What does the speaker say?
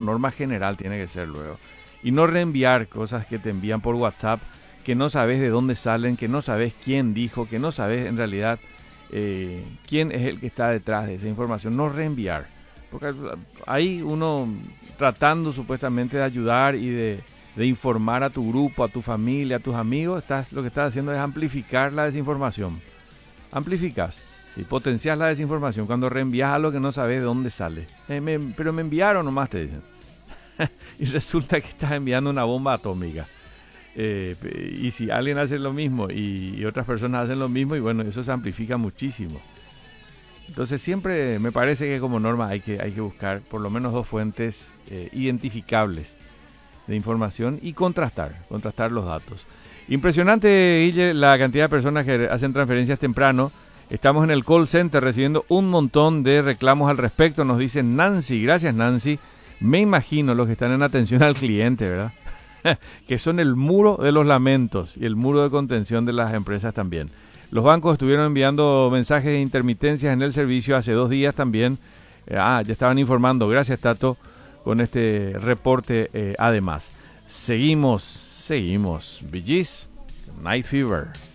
norma general tiene que ser luego. Y no reenviar cosas que te envían por WhatsApp, que no sabes de dónde salen, que no sabes quién dijo, que no sabes en realidad quién es el que está detrás de esa información. No reenviar. Porque ahí uno tratando supuestamente de ayudar y de informar a tu grupo, a tu familia, a tus amigos, lo que estás haciendo es amplificar la desinformación. Amplificas, ¿sí? Potencias la desinformación cuando reenvías algo que no sabes de dónde sale. Pero me enviaron nomás, te dicen. Y resulta que estás enviando una bomba atómica. Y si alguien hace lo mismo y otras personas hacen lo mismo, y bueno, eso se amplifica muchísimo. Entonces siempre me parece que como norma hay que buscar por lo menos dos fuentes identificables de información y contrastar los datos. Impresionante, Guille, la cantidad de personas que hacen transferencias temprano. Estamos en el call center recibiendo un montón de reclamos al respecto. Nos dice Nancy, gracias Nancy. Me imagino los que están en atención al cliente, ¿verdad? Que son el muro de los lamentos y el muro de contención de las empresas también. Los bancos estuvieron enviando mensajes de intermitencias en el servicio hace 2 días también. Ya estaban informando. Gracias, Tato, con este reporte además. Seguimos. Bee Gees, Night Fever.